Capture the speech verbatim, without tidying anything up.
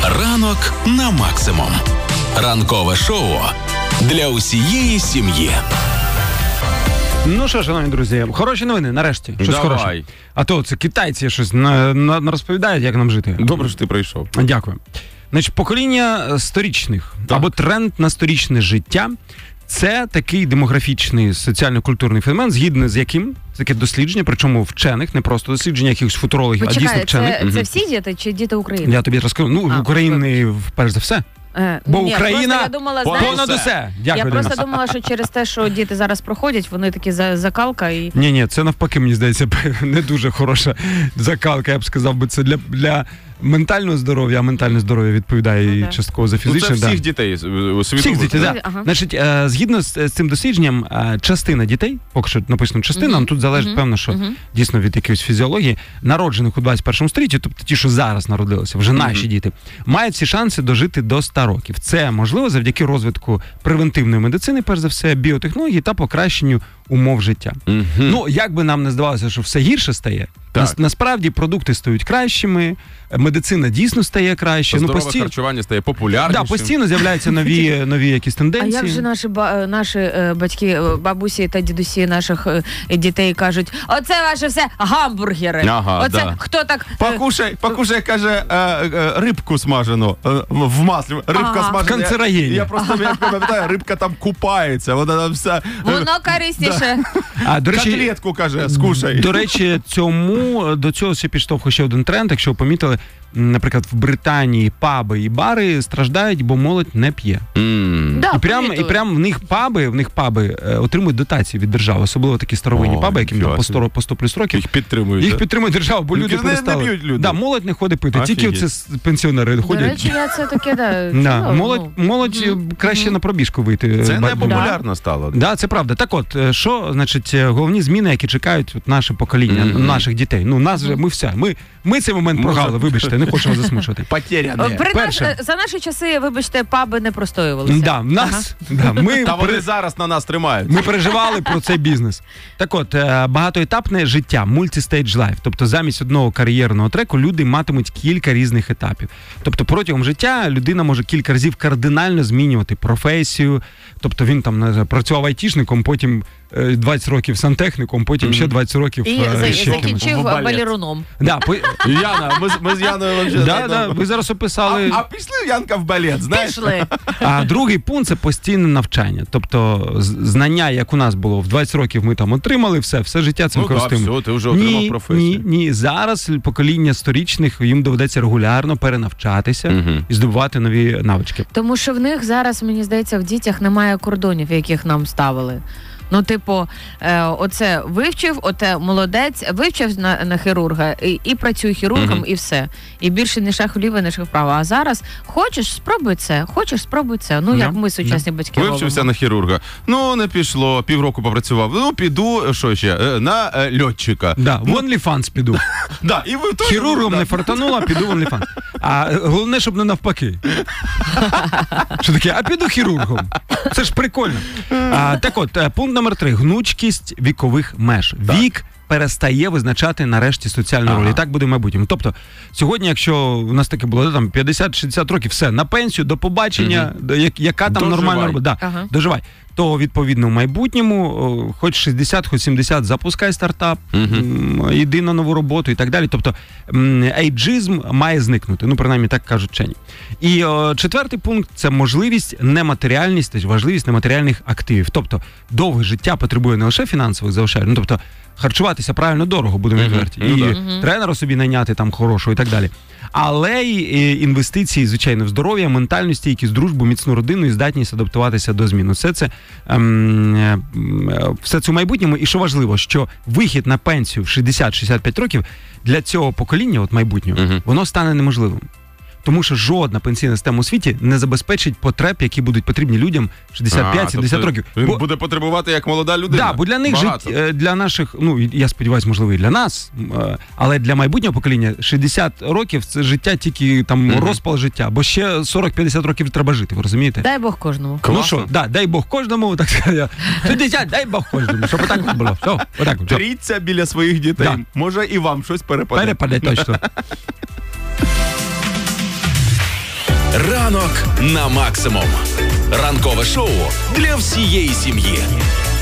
Ранок на максимум. Ранкове шоу для усієї сім'ї. Ну що, шановні друзі, хороші новини, нарешті. Щось Давай. хороше. А то це китайці щось на, на, на розповідають, як нам жити. Добре, що ти прийшов. Дякую. Значить, покоління сторічних, Так. або тренд на сторічне життя – це такий демографічний соціально-культурний феномен, згідно з яким, таке дослідження, причому вчених, не просто дослідження якихось футурологів, Почекай, а дійсно вчених. це, це всі діти чи діти України? Я тобі розкажу. Ну, А, в Україні, перш за все. Е, Бо ні, Україна просто я думала, знаєш, понад усе. Дякую, я Денис. просто думала, що через те, що діти зараз проходять, вони такі за, закалка і... Ні, ні, це навпаки, мені здається, не дуже хороша закалка, я б сказав, бо це для, для ментального здоров'я, а ментальне здоров'я відповідає Ну, і да. частково за Ну, фізичне. це да. всіх дітей світових. Всіх дітей, так. Ага. Значить, е, згідно з, з цим дослідженням, е, частина дітей, поки що написано частина, Мгм. але тут залежить, Мгм. певно, що Мгм. дійсно від якоїсь фізіології, народжених у двадцять першому столітті, тобто ті, що зараз народилися, вже наші діти, мають всі шанси дожити до ста років. Це можливо завдяки розвитку превентивної медицини, перш за все, біотехнології та покращенню умов життя. Мгм. Ну, як би нам не здавалося, що все гірше стає, Так. нас, насправді продукти стають кращими, медицина дійсно стає краще. Здорове ну, пості... харчування стає популярнішим. да, постійно з'являються нові, нові якісь А тенденції. як же наші, ба- наші е, батьки, е, бабусі та дідусі наших е, дітей кажуть, оце ваше все гамбургери. Ага, оце да. хто так... е, Покушай, покушай, каже, е, е, рибку смажену е, в маслі. Рибка Ага. смажена. Канцерогенні. Я, я просто я пам'ятаю, рибка там купається, вона там вся... е, Воно корисніше. А, до речі, Котлетку, каже, скушай. До речі, цьому до цього ще підштовхує ще один тренд. Якщо ви помітили, м, наприклад, в Британії паби і бари страждають, бо молодь не п'є. М. Да, І прям, і помітили. прям в них паби, в них паби е, отримують дотації від держави, особливо такі старовинні О, паби, яким там по ніфіга сто, по сто плюс років. Їх підтримують. Їх да? підтримує держава, бо Ну, люди не- не перестали. п'ють люди. Да, молодь не ходить пити, тільки Офігеть. оце с- пенсіонери До ходять. речі, я це таке, да. Да. чула, Молодь, ну. молодь Мгм. е, краще на пробіжку вийти. Це Ба- не популярно стало. Да, це правда. Так от, е, що, значить, е, головні зміни, які чекають от наше покоління, Мгм. наших дітей. Ну, нас же, ми все, ми, ми цей момент Може- програли, вибачте, не хочемо засмучувати. Потеряне. При наш, перше. за наші часи, вибачте, паби не простоювалися. Да, в нас, да, ми, Та вони пере- зараз на нас тримають. ми переживали про цей бізнес. Так от, е, багатоетапне життя, multi-stage life, тобто замість одного кар'єрного треку люди матимуть кілька різних етапів. Тобто протягом життя людина може кілька разів кардинально змінювати професію, тобто він там не знаю, працював айтішником, потім е, двадцять років сантехніком, потім ще двадцять років І е, за- ще кимось. закінчив В балет. балеруном. Да, по... Яна, ми, з- ми з Яною взагалі... да, да, ви зараз описали. А, а пішли Янка в балет, знаєш? Пішли. А другий пункт – це постійне навчання. Тобто з- знання, як у нас було, в двадцять років ми там отримали все, все життя цим Ну да, користуємо. все, ти вже отримав ні, професію. ні, ні. Зараз покоління сторічних, їм доведеться регулярно перенавчатися Мгм. і здобувати нові навички. Тому що в них зараз, мені здається, в дітях немає кордонів, яких нам ставили. Ну, типу, е, оце вивчив, оте молодець, вивчив на, на хірурга і, і працює хірургом, Мгм. і все. І більше ні шаг вліво, ні шаг вправо. А зараз хочеш, спробуй це, хочеш, спробуй це. Ну, Да, як ми, сучасні батьки, Вивчився робимо. на хірурга. Ну, не пішло, півроку попрацював. Ну, піду, що ще, е, на е, льотчика. Да, в OnlyFans піду. Да, і ви теж- Хірургом да. не фартануло, піду в OnlyFans. А е, головне, щоб не навпаки. Що таке? А піду хірургом. Це ж прикольно. А, так от, е, пункт номер три. Гнучкість вікових меж. Так. Вік перестає визначати нарешті соціальну Ага. роль. І так буде в майбутньому. Тобто, сьогодні, якщо у нас таке було, там п'ятдесят-шістдесят років, все, на пенсію, до побачення, до, як, яка там Доживай. нормальна робота. Да, Ага. доживай. То, відповідно, в майбутньому, о, хоч шістдесят, хоч сімдесят, запускай стартап, м, йди на нову роботу і так далі. Тобто, м, ейджизм має зникнути. Ну, принаймні, так кажуть вчені. І о, четвертий пункт – це можливість, нематеріальність, тобто важливість нематеріальних активів. Тобто, довге життя потребує не лише фінансових заощаджень, ну, тобто, харчуватися правильно дорого, будемо Мгм. відверті. Ну, І да. тренера собі найняти там хорошого і так далі. Але й е, інвестиції, звичайно, в здоров'я, ментальну стійкість, дружбу, міцну родину і здатність адаптуватися до змін. Все це, ем, е, м, все це в майбутньому. І що важливо, що вихід на пенсію в шістдесят-шістдесят п'ять років для цього покоління, от майбутнього, Мгм. воно стане неможливим. Тому що жодна пенсійна система у світі не забезпечить потреб, які будуть потрібні людям шістдесят п'ять сімдесят тобто років. Він Бо- буде потребувати як молода людина. Да, бо для них Багато. жит, е, для наших, ну і я сподіваюся, можливо, і для нас, е, але для майбутнього покоління шістдесят років це життя тільки там Мгм. розпал життя, бо ще сорок-п'ятдесят років треба жити, ви розумієте? Дай Бог кожному. Ну Класно. що, да, дай Бог кожному, так сказати. шістдесят, дай Бог кожному, щоб отак от було. Все, отак от. все. Тріться біля своїх дітей. Да. Може і вам щось перепаде. Перепаде точно. Ранок на максимум. Ранкове шоу для всієї сім'ї.